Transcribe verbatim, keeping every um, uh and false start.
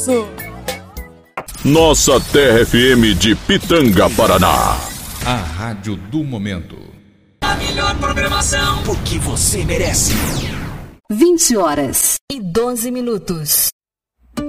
Nossa Terra F M de Pitanga, Paraná. A rádio do momento. A melhor programação, porque você merece. vinte horas e doze minutos.